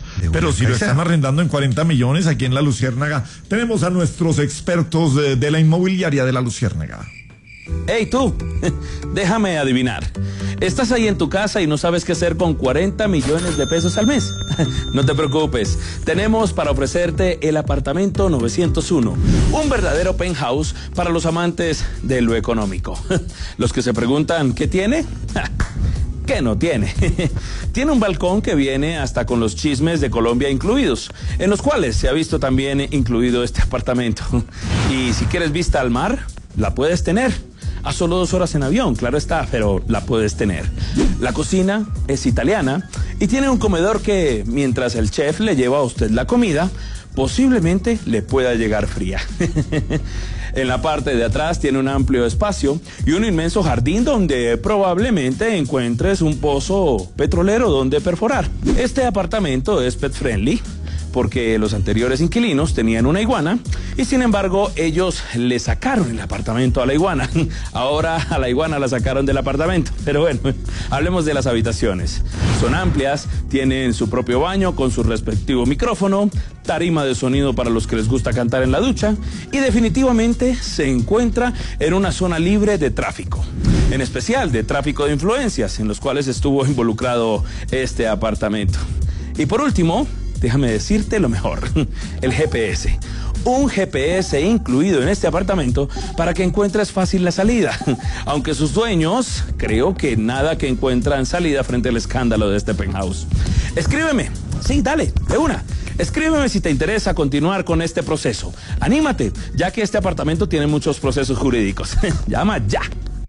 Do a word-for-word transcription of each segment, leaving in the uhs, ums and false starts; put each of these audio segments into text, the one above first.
pero si lo están arrendando en cuarenta millones aquí en La Luciérnaga, tenemos a nuestros expertos de, de la inmobiliaria de La Luciérnaga. Hey tú, déjame adivinar. ¿Estás ahí en tu casa y no sabes qué hacer con cuarenta millones de pesos al mes? No te preocupes, tenemos para ofrecerte el apartamento novecientos uno, un verdadero penthouse para los amantes de lo económico. Los que se preguntan, ¿qué tiene? ¿Qué no tiene? Tiene un balcón que viene hasta con los chismes de Colombia incluidos, en los cuales se ha visto también incluido este apartamento. Y si quieres vista al mar, la puedes tener. A solo dos horas en avión, claro está, pero la puedes tener. La cocina es italiana y tiene un comedor que, mientras el chef le lleva a usted la comida, posiblemente le pueda llegar fría. En la parte de atrás tiene un amplio espacio y un inmenso jardín donde probablemente encuentres un pozo petrolero donde perforar. Este apartamento es pet friendly, porque los anteriores inquilinos tenían una iguana y sin embargo ellos le sacaron el apartamento a la iguana. Ahora a la iguana la sacaron del apartamento. Pero bueno, hablemos de las habitaciones. Son amplias, tienen su propio baño con su respectivo micrófono, tarima de sonido para los que les gusta cantar en la ducha y definitivamente se encuentra en una zona libre de tráfico, en especial de tráfico de influencias en los cuales estuvo involucrado este apartamento. Y por último, déjame decirte lo mejor, el G P S. Un G P S incluido en este apartamento para que encuentres fácil la salida. Aunque sus dueños, creo que nada que encuentran salida frente al escándalo de este penthouse. Escríbeme, sí, dale, de una. Escríbeme si te interesa continuar con este proceso. Anímate, ya que este apartamento tiene muchos procesos jurídicos. Llama ya.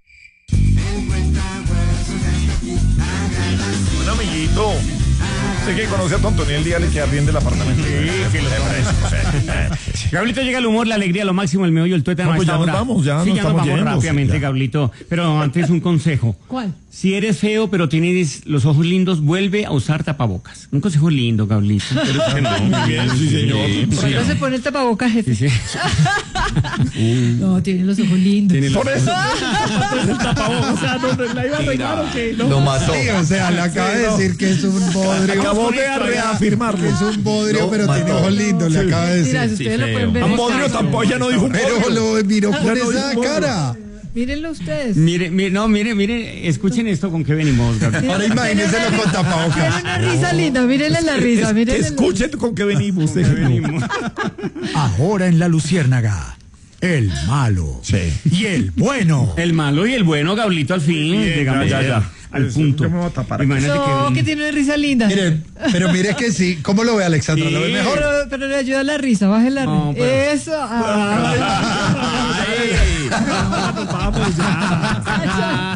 Un amiguito. Sé que conoce a tu Antoniel, dígale que arriende el apartamento. Sí, que lo conozco. Gablito, llega el humor, la alegría, lo máximo, el meollo, el tuétano. No, pues ya nos vamos, ya sí, nos ya estamos nos vamos yendo, rápidamente, sí, Gablito. Pero antes un consejo. ¿Cuál? Si eres feo, pero tienes los ojos lindos, vuelve a usar tapabocas. Un consejo lindo, Gablito. Pero es que no. Muy bien, sí, señor. ¿Por qué se pone el tapabocas, jefe? Sí, sí. No, tiene los ojos lindos. Tiene Por los- eso. El tapabocas, o sea, no, la iba a arreglar o qué, ¿no? Lo mató. Sí, o sea, le acaba de decir que es un bodrio. Acabó de reafirmarlo. Es un bodrio, Lo pero tiene mató. ojos lindos, le acaba de Mira, si decir. ustedes lo feo. pueden ver. Un en bodrio casa. tampoco, ya no dijo un Pero bodrio. lo miró con Ya no esa dijo cara. Mírenlo ustedes. Mire, mire, no, mire, mire, escuchen esto con qué venimos, Gablito. Ahora imagínenselo con Tiene tapabocas. una risa linda, mírenle la risa, Es- mírenle la- Escuchen con qué venimos. déjenlo. Ahora en La Luciérnaga, el malo Sí. y el bueno. El malo y el bueno, Gablito, al fin. Bien, Llegamos ya, ya, ya. al Eso, punto. yo me voy a tapar aquí. Imagínate No, que... que tiene una risa linda. Mire, pero mire que sí. ¿Cómo lo ve, Alexandra? ¿Lo ve Sí. mejor? Pero, pero le ayuda la risa, baje la risa. No, pero- Eso. ah. Vamos ya.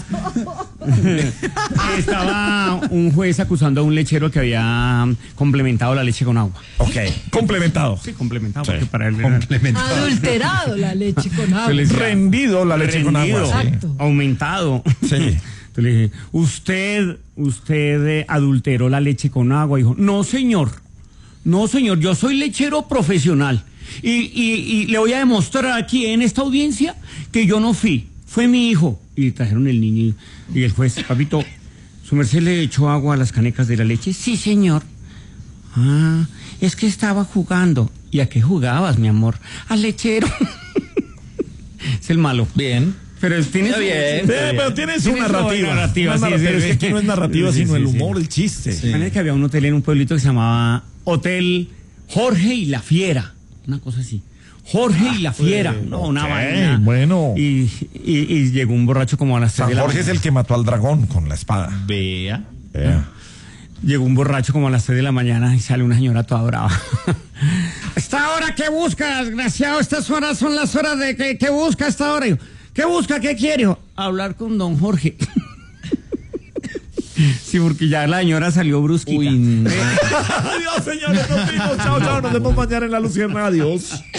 Estaba un juez acusando a un lechero que había complementado la leche con agua. Ok, complementado. Sí, complementado, Sí. porque para él era- Complementado. Adulterado la leche con agua. Se les- Rendido la leche con agua. rendido, sí. Exacto. aumentado. Sí. Entonces le dije, usted, usted eh, adulteró la leche con agua. Dijo, no señor, no señor, yo soy lechero profesional. Y, y, y le voy a demostrar aquí en esta audiencia que yo no fui, fue mi hijo. Y trajeron el niño y, y el juez, papito, ¿su merced le echó agua a las canecas de la leche? Sí, señor. Ah, es que estaba jugando. ¿Y a qué jugabas, mi amor? Al lechero. Es el malo. Bien. Pero tiene Está su- bien. Sí, pero tiene su Tiene su narrativa. narrativa, Una sí, narrativa, sí, es que sí. aquí no es narrativa, Sí, sino sí, el sí. humor, el chiste. Sí. Imagínate que había un hotel en un pueblito que se llamaba Hotel Jorge y la Fiera. Una cosa así. Jorge y la Fiera. No, una ok, vaina. bueno. Y, y, y llegó un borracho como a las tres San de la Jorge es el que mató al dragón con la espada. Vea. Vea. Llegó un borracho como a las tres de la mañana y sale una señora toda brava. ¿Esta hora qué busca, desgraciado? Estas horas son las horas de que, ¿qué busca a esta hora? Y yo, ¿qué busca? ¿Qué quiere? Yo, hablar con don Jorge. Sí, porque ya la señora salió brusquita. Uy, no. Adiós, señores, nos vemos. Chao, chao. Nos vemos mañana en La Luciérnaga. Adiós.